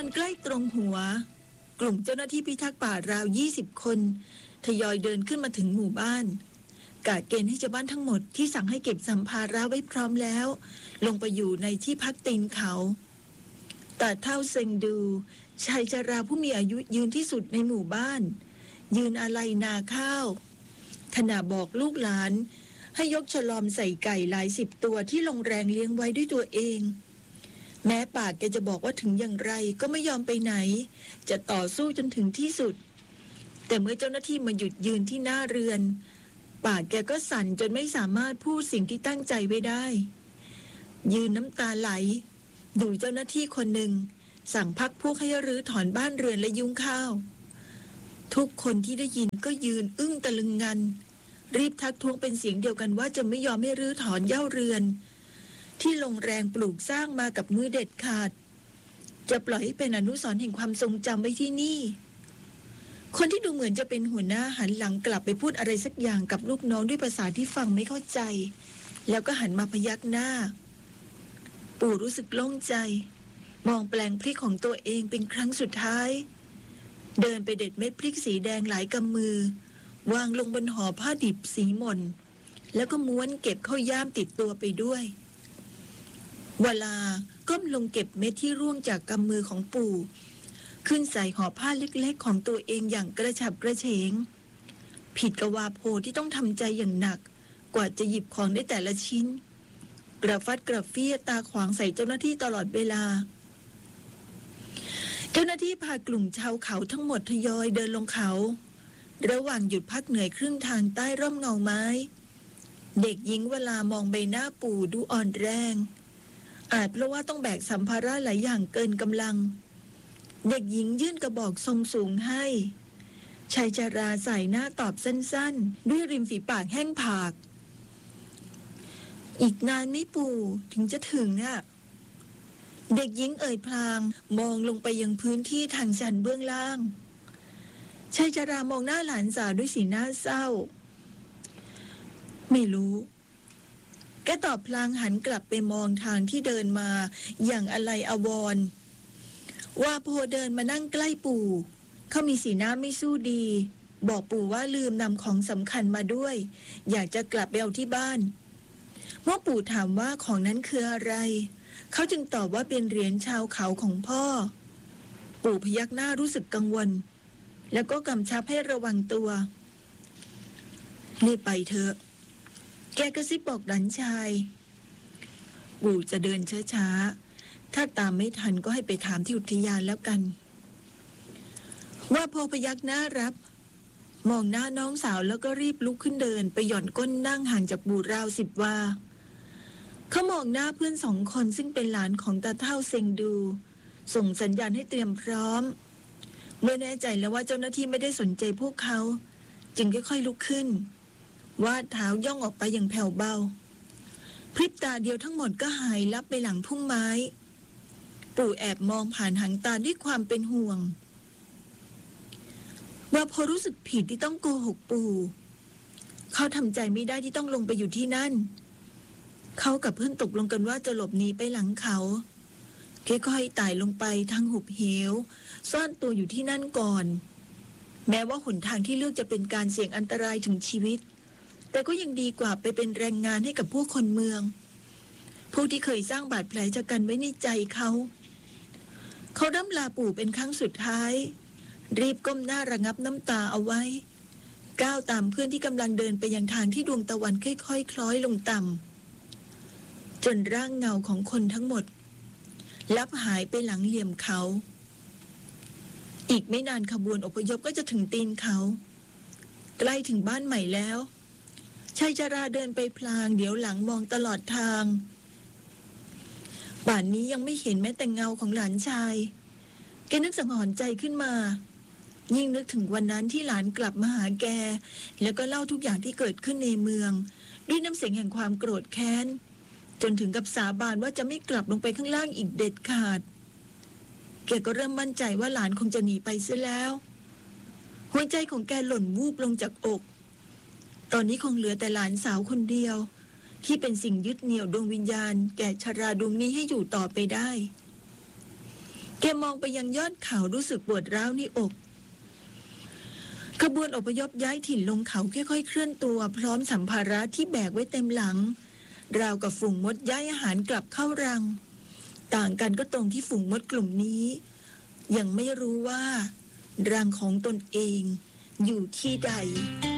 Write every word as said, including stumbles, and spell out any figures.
อนใกล้ตรงหัวกลุ่มเจ้าหน้าที่พิทักษ์ป่าราวยี่สิบคนทยอยเดินขึ้นมาถึงหมู่บ้านกะเกณฑ์ให้ชาวบ้านทั้งหมดที่สั่งให้เก็บสัมภาระไว้พร้อมแล้วลงไปอยู่ในที่พักตีนเขาตาเท่าเซ็งดูชายชราผู้มีอายุยืนที่สุดในหมู่บ้านยืนอาลัยนาข้าวขณะบอกลูกหลานให้ยกฉลอมใส่ไก่หลายสิบตัวที่ลงแรงเลี้ยงไว้ด้วยตัวเองแม้ปากแกจะบอกว่าถึงอย่างไรก็ไม่ยอมไปไหนจะต่อสู้จนถึงที่สุดแต่เมื่อเจ้าหน้าที่มาหยุดยืนที่หน้าเรือนปากแกก็สั่นจนไม่สามารถพูดสิ่งที่ตั้งใจไว้ได้ยืนน้ำตาไหลดูเจ้าหน้าที่คนหนึ่งสั่งพักพวกให้รื้อถอนบ้านเรือนและยุ้งข้าวทุกคนที่ได้ยินก็ยืนอึ้งตะลึงงันรีบทักท้วงเป็นเสียงเดียวกันว่าจะไม่ยอมให้รื้อถอนเหย้าเรือนที่ลงแรงปลูกสร้างมากับมือเด็ดขาดจะปล่อยให้เป็นอนุสรณ์แห่งความทรงจำไว้ที่นี่คนที่ดูเหมือนจะเป็นหัวหน้าหันหลังกลับไปพูดอะไรสักอย่างกับลูกน้องด้วยภาษาที่ฟังไม่เข้าใจแล้วก็หันมาพยักหน้าปู่รู้สึกโล่งใจมองแปลงพริกของตัวเองเป็นครั้งสุดท้ายเดินไปเด็ดเม็ดพริกสีแดงหลายกำมือวางลงบนห่อผ้าดิบสีหม่นแล้วก็ม้วนเก็บเข้าย่ามติดตัวไปด้วยเวลาก้มลงเก็บเม็ดที่ร่วงจากกำมือของปู่ขึ้นใส่ห่อผ้าเล็กๆของตัวเองอย่างกระฉับกระเฉงผิดกับวาโพที่ต้องทำใจอย่างหนักกว่าจะหยิบของได้แต่ละชิ้นกระฟัดกระเฟียดตาขวางใส่เจ้าหน้าที่ตลอดเวลาเจ้าหน้าที่พากลุ่มชาวเขาทั้งหมดทยอยเดินลงเขาระหว่างหยุดพักเหนื่อยครึ่งทางใต้ร่มเงาไม้เด็กหญิงเวลามองใบหน้าปู่ดูอ่อนแรงอาจเพราะว่าต้องแบกสัมภาระหลายอย่างเกินกำลังเด็กหญิงยื่นกระบอกทรงสูงให้ชายชราใส่หน้าตอบสั้นๆด้วยริมฝีปากแห้งผากอีกนานไม่ปู่ถึงจะถึงอ่ะเด็กหญิงเอ่ยพลางมองลงไปยังพื้นที่ทางชันเบื้องล่างชายชรามองหน้าหลานสาวด้วยสีหน้าเศร้าไม่รู้แกตอบพลางหันกลับไปมองทางที่เดินมาอย่างอะไรอาวรณ์ว่าโพเดินมานั่งใกล้ปู่เขามีสีหน้าไม่สู้ดีบอกปู่ว่าลืมนำของสำคัญมาด้วยอยากจะกลับไปเอาที่บ้านเมื่อปู่ถามว่าของนั้นคืออะไรเขาจึงตอบว่าเป็นเหรียญชาวเขาของพ่อปู่พยักหน้ารู้สึกกังวลแล้วก็กำชับให้ระวังตัวรีบไปเถอะแกกระซิบบอกหลานชายปู่จะเดินช้าๆถ้าตามไม่ทันก็ให้ไปถามที่อุทยานแล้วกันว่าพอพยักหน้ารับมองหน้าน้องสาวแล้วก็รีบลุกขึ้นเดินไปหย่อนก้นนั่งห่างจากปู่ราวสิบวาเขามองหน้าเพื่อนสองคนซึ่งเป็นหลานของตาเฒ่าเซ็งดูส่งสัญญาณให้เตรียมพร้อมเมื่อแน่ใจแล้วว่าเจ้าหน้าที่ไม่ได้สนใจพวกเขาจึงค่อยๆลุกขึ้นวาดเท้าย่องออกไปอย่างแผ่วเบาพริบตาเดียวทั้งหมดก็หายลับไปหลังพุ่มไม้ปู่แอบมองผ่านหางตาด้วยความเป็นห่วงว่าพอรู้สึกผิดที่ต้องโกหกปู่เขาทำใจไม่ได้ที่ต้องลงไปอยู่ที่นั่นเขากับเพื่อนตกลงกันว่าจะหลบหนีไปหลังเขาค่อยๆไต่ลงไปทางหุบเหวซ่อนตัวอยู่ที่นั่นก่อนแม้ว่าหนทางที่เลือกจะเป็นการเสี่ยงอันตรายถึงชีวิตแต่ก็ยังดีกว่าไปเป็นแรงงานให้กับพวกคนเมืองพวกที่เคยสร้างบาดแผลชะกันไว้ในใจเขาเขาร่ำลาปู่เป็นครั้งสุดท้ายรีบก้มหน้าระงับน้ำตาเอาไว้ก้าวตามเพื่อนที่กำลังเดินไปยังทางที่ดวงตะวันค่อยๆ ค, คล้อยลงต่ำจนร่างเงาของคนทั้งหมดลับหายไปหลังเหลี่ยมเขาอีกไม่นานขบวนอพยพก็จะถึงตีนเขาใกล้ถึงบ้านใหม่แล้วชายชราเดินไปพลางเดี๋ยวหลังมองตลอดทางป่านนี้ยังไม่เห็นแม้แต่เงาของหลานชายแกนึกสังหรณ์ใจขึ้นมายิ่งนึกถึงวันนั้นที่หลานกลับมาหาแกแล้วก็เล่าทุกอย่างที่เกิดขึ้นในเมืองด้วยน้ำเสียงแห่งความโกรธแค้นจนถึงกับสาบานว่าจะไม่กลับลงไปข้างล่างอีกเด็ดขาดแกก็เริ่มมั่นใจว่าหลานคงจะหนีไปเสียแล้วหัวใจของแกหล่นวูบลงจากอกตอนนี้คงเหลือแต่หลานสาวคนเดียวที่เป็นสิ่งยึดเหนี่ยวดวงวิญญาณแก่ชราดวงนี้ให้อยู่ต่อไปได้แกมองไปยังยอดเขารู้สึกปวดร้าวในอกขบวนอพยพย้ายถิ่นลงเขาค่อยๆเคลื่อนตัวพร้อมสัมภาระที่แบกไว้เต็มหลังราวกับฝูงมดย้ายอาหารกลับเข้ารังต่างกันก็ตรงที่ฝูงมดกลุ่มนี้ยังไม่รู้ว่ารังของตนเองอยู่ที่ใด